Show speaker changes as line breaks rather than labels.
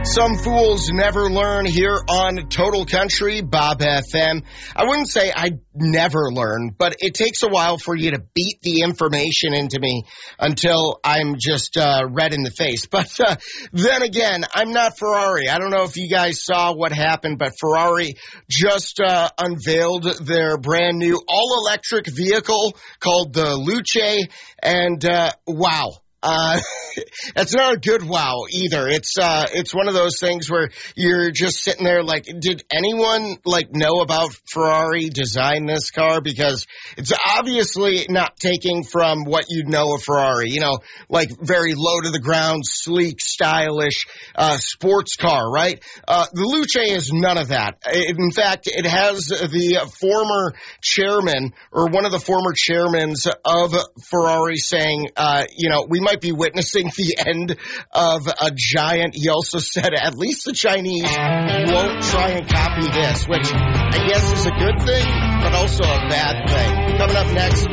Some fools never learn here on Total Country, Bob FM. I wouldn't say I never learn, but it takes a while for you to beat the information into me until I'm just red in the face. But then again, I'm not Ferrari. I don't know if you guys saw what happened, but Ferrari just unveiled their brand new all-electric vehicle called the Luce, and wow. That's not a good wow either. It's one of those things where you're just sitting there like, did anyone know about Ferrari design this car? Because it's obviously not taking from what you'd know of Ferrari, very low to the ground, sleek, stylish, sports car, right? The Luce is none of that. In fact, it has the former chairman or one of the former chairmen of Ferrari saying, we might be witnessing the end of a giant. He also said at least the Chinese won't try and copy this, which I guess is a good thing, but also a bad thing. Coming up next,